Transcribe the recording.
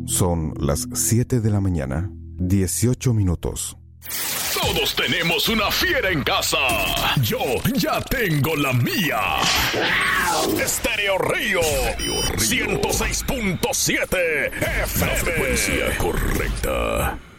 Son las 7 de la mañana, 18 minutos. Todos tenemos una fiera en casa. Yo ya tengo la mía. Estéreo Río 106.7 FM. La frecuencia correcta.